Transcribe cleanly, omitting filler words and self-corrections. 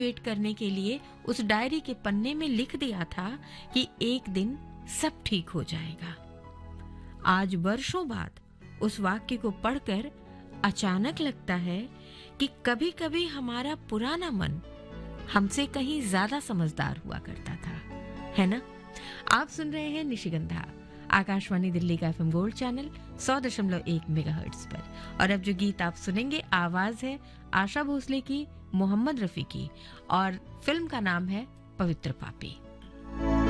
Wait करने के लिए उस डायरी के पन्ने में लिख दिया था कि एक दिन सब ठीक हो जाएगा। आज वर्षों बाद उस वाक्य को पढ़कर अचानक लगता है कि कभी-कभी हमारा पुराना मन हमसे कहीं ज्यादा समझदार हुआ करता था, है ना? आप सुन रहे हैं निशिगंधा, आकाशवाणी दिल्ली का एफएम गोल्ड चैनल 100.1 मेगाहर्ट्ज पर। और अब जो गीत आप सुनेंगे आवाज है आशा भोसले की, मोहम्मद रफी की, और फिल्म का नाम है पवित्र पापी।